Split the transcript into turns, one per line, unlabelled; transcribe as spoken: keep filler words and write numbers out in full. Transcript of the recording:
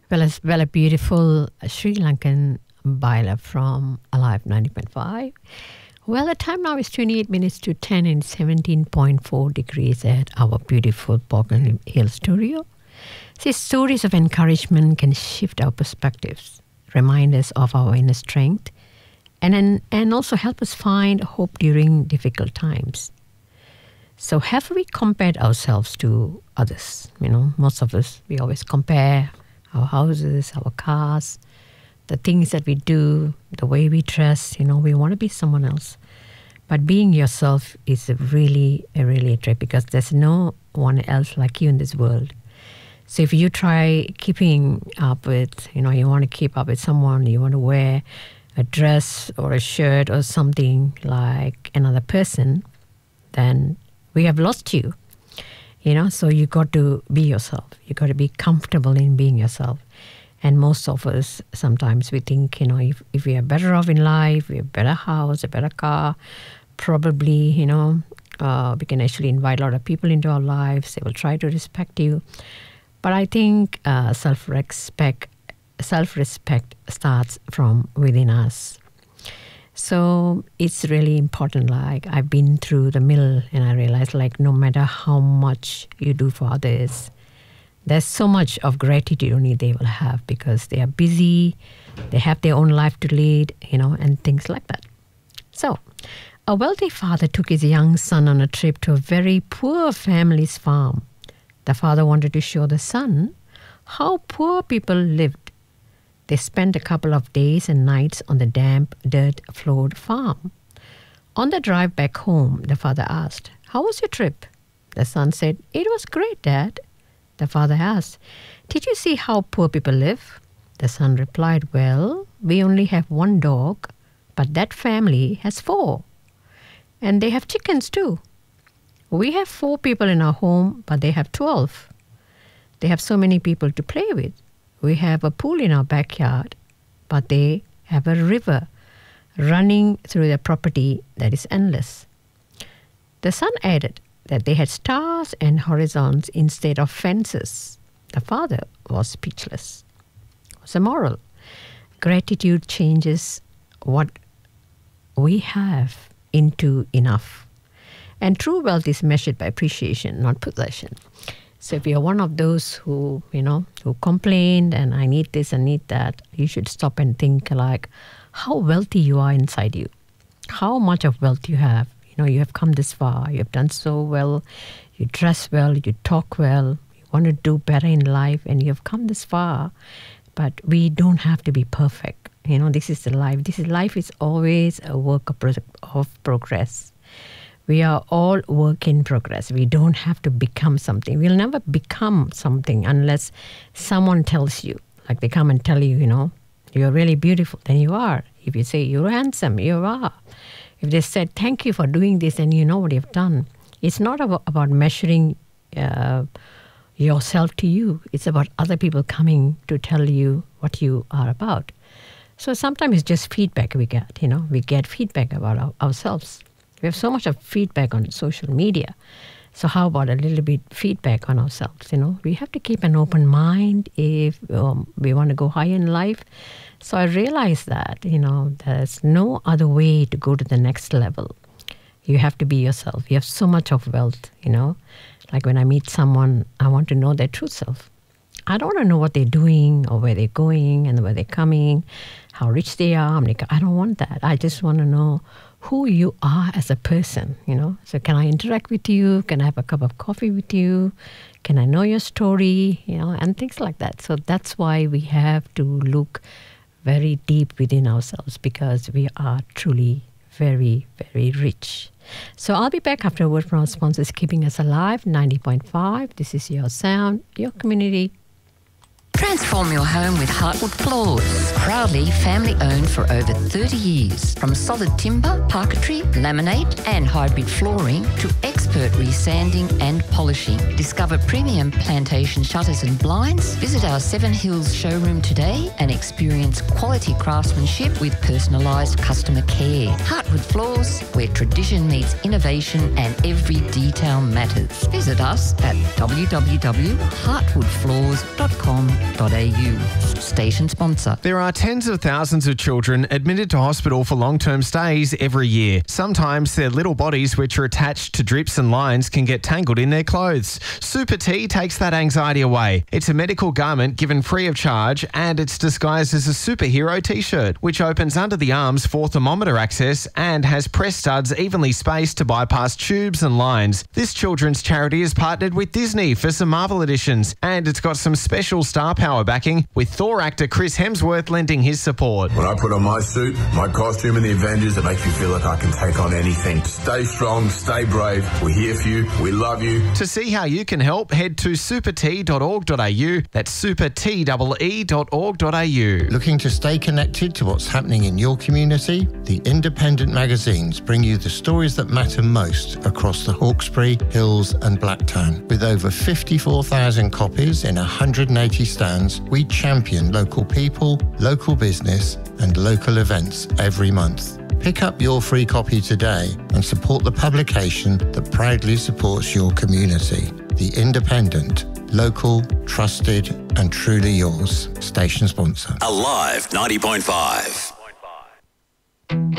Well, as well, a beautiful Sri Lankan baila from Alive ninety point five. Well, the time now is twenty-eight minutes to ten and seventeen point four degrees at our beautiful Bougainville Hill studio. See, stories of encouragement can shift our perspectives, remind us of our inner strength, and, and, and also help us find hope during difficult times. So have we compared ourselves to others? You know, most of us, we always compare our houses, our cars, the things that we do, the way we dress. You know, we want to be someone else. But being yourself is a really, a really a trip because there's no one else like you in this world. So if you try keeping up with, you know, you want to keep up with someone, you want to wear a dress or a shirt or something like another person, then we have lost you. You know, so you got to be yourself. You got to be comfortable in being yourself. And most of us, sometimes we think, you know, if, if we are better off in life, we have a better house, a better car, probably, you know, uh, we can actually invite a lot of people into our lives. They will try to respect you. But I think uh, self-respect, self-respect starts from within us. So it's really important. Like, I've been through the mill and I realized, like, no matter how much you do for others, there's so much of gratitude only they will have because they are busy, they have their own life to lead, you know, and things like that. So a wealthy father took his young son on a trip to a very poor family's farm. The father wanted to show the son how poor people lived. They spent a couple of days and nights on the damp, dirt-floored farm. On the drive back home, the father asked, "How was your trip?" The son said, "It was great, Dad." The father asked, "Did you see how poor people live?" The son replied, "Well, we only have one dog, but that family has four. And they have chickens too. We have four people in our home, but they have twelve. They have so many people to play with. We have a pool in our backyard, but they have a river running through their property that is endless." The son added that they had stars and horizons instead of fences. The father was speechless. What's the moral? Gratitude changes what we have into enough. And true wealth is measured by appreciation, not possession. So if you're one of those who, you know, who complained and I need this and need that, you should stop and think like how wealthy you are inside you, how much of wealth you have. You know, you have come this far, you have done so well, you dress well, you talk well, you want to do better in life and you have come this far. But we don't have to be perfect. You know, this is the life. This is life is always a work of, pro of progress. We are all work in progress. We don't have to become something. We'll never become something unless someone tells you. Like they come and tell you, you know, you're really beautiful, then you are. If you say you're handsome, you are. If they said thank you for doing this, then you know what you've done. It's not about, about measuring uh, yourself to you. It's about other people coming to tell you what you are about. So sometimes it's just feedback we get, you know. We get feedback about our, ourselves. We have so much of feedback on social media. So how about a little bit feedback on ourselves, you know? We have to keep an open mind if um, we want to go high in life. So I realized that, you know, there's no other way to go to the next level. You have to be yourself. You have so much of wealth, you know? Like when I meet someone, I want to know their true self. I don't want to know what they're doing or where they're going and where they're coming, how rich they are. I don't want that. I just want to know who you are as a person, you know. So can I interact with you? Can I have a cup of coffee with you? Can I know your story? You know, and things like that. So that's why we have to look very deep within ourselves because we are truly very, very rich. So I'll be back after a word from our sponsors keeping us alive, ninety point five. This is your sound, your community.
Transform your home with Heartwood Floors. Proudly family owned for over thirty years. From solid timber, parquetry, laminate and hybrid flooring to expert resanding and polishing. Discover premium plantation shutters and blinds. Visit our Seven Hills showroom today and experience quality craftsmanship with personalised customer care. Heartwood Floors, where tradition meets innovation and every detail matters. Visit us at w w w dot heartwood floors dot com. dot a u. Station sponsor.
There are tens of thousands of children admitted to hospital for long-term stays every year. Sometimes their little bodies, which are attached to drips and lines, can get tangled in their clothes. Super T takes that anxiety away. It's a medical garment given free of charge, and it's disguised as a superhero t-shirt, which opens under the arms for thermometer access and has press studs evenly spaced to bypass tubes and lines. This children's charity has partnered with Disney for some Marvel editions, and it's got some special star power backing, with Thor actor Chris Hemsworth lending his support.
When I put on my suit, my costume and the Avengers, it makes me feel like I can take on anything. Stay strong, stay brave. We're here for you. We love you.
To see how you can help, head to super t dot org dot a u. That's super t e e dot org dot a u.
Looking to stay connected to what's happening in your community? The independent magazines bring you the stories that matter most across the Hawkesbury, Hills and Blacktown. With over fifty-four thousand copies in one hundred eighty stands, we champion local people, local business and local events every month. Pick up your free copy today and support the publication that proudly supports your community. The Independent, local, trusted and truly yours. Station sponsor.
Alive ninety point five.